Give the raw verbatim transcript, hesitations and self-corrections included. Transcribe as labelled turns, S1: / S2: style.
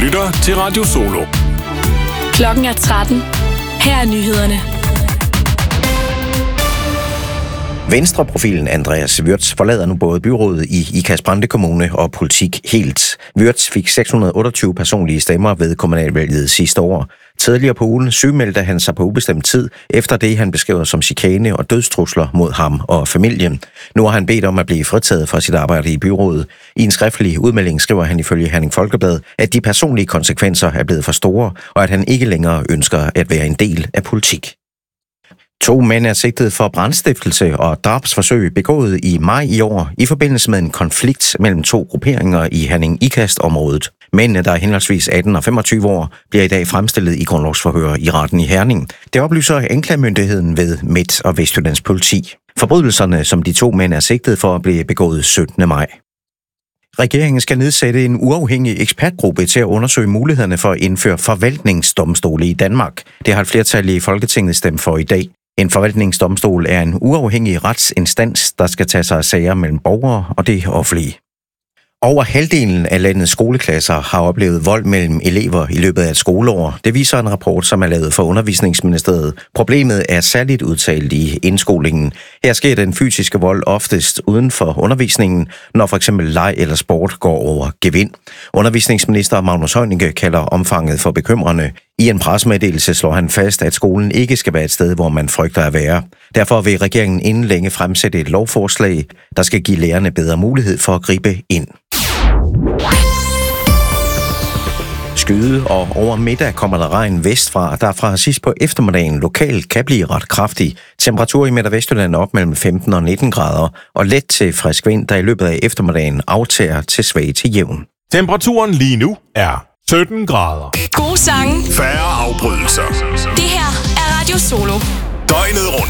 S1: lytter til Radio Solo.
S2: Klokken er tretten. Her er nyhederne.
S3: Venstreprofilen Andreas Würtz forlader nu både byrådet i Ikast-Brande Kommune og politik helt. Würtz fik seks hundrede og otteogtyve personlige stemmer ved kommunalvalget sidste år. Tidligere på ugen sygemeldte han sig på ubestemt tid, efter det han beskriver som chikane og dødstrusler mod ham og familien. Nu har han bedt om at blive fritaget fra sit arbejde i byrådet. I en skriftlig udmelding skriver han ifølge Herning Folkeblad, at de personlige konsekvenser er blevet for store, og at han ikke længere ønsker at være en del af politik. To mænd er sigtet for brandstiftelse og drabsforsøg begået i maj i år i forbindelse med en konflikt mellem to grupperinger i Herning-Ikast-området. Mændene, der er henholdsvis atten og femogtyve år, bliver i dag fremstillet i grundlovsforhør i retten i Herning. Det oplyser anklagemyndigheden ved Midt- og Vestjyllands politi. Forbrydelserne, som de to mænd er sigtet for, blev begået syttende maj. Regeringen skal nedsætte en uafhængig ekspertgruppe til at undersøge mulighederne for at indføre forvaltningsdomstole i Danmark. Det har et flertal i Folketinget stemt for i dag. En forvaltningsdomstol er en uafhængig retsinstans, der skal tage sig af sager mellem borgere og det offentlige. Over halvdelen af landets skoleklasser har oplevet vold mellem elever i løbet af et skoleår. Det viser en rapport, som er lavet for Undervisningsministeriet. Problemet er særligt udtalt i indskolingen. Her sker den fysiske vold oftest uden for undervisningen, når for eksempel leg eller sport går over gevind. Undervisningsminister Magnus Heunicke kalder omfanget for bekymrende. I en pressemeddelelse slår han fast, at skolen ikke skal være et sted, hvor man frygter at være. Derfor vil regeringen inden længe fremsætte et lovforslag, der skal give lærerne bedre mulighed for at gribe ind. Skyde, og over middag kommer der regn vestfra, der fra sidst på eftermiddagen lokalt kan blive ret kraftig. Temperatur i Midt- og Vestjylland op mellem femten og nitten grader, og let til frisk vind, der i løbet af eftermiddagen aftager til svag til jævn.
S1: Temperaturen lige nu er sytten grader.
S2: Gode sange.
S1: Færre afbrydelser.
S2: Det her er Radio Solo.
S1: Døgnet rundt.